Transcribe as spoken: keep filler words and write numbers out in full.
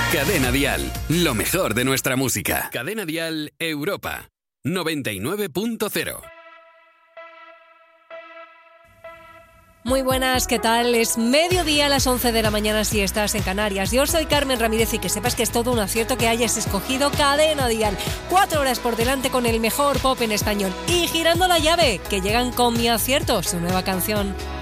Cadena Dial, lo mejor de nuestra música. Cadena Dial Europa, noventa y nueve punto cero. Muy buenas, ¿qué tal? Es mediodía a las once de la mañana si estás en Canarias. Yo soy Carmen Ramírez y que sepas que es todo un acierto que hayas escogido Cadena Dial. Cuatro horas por delante con el mejor pop en español. Y girando la llave, que llegan con Mi Acierto, su nueva canción.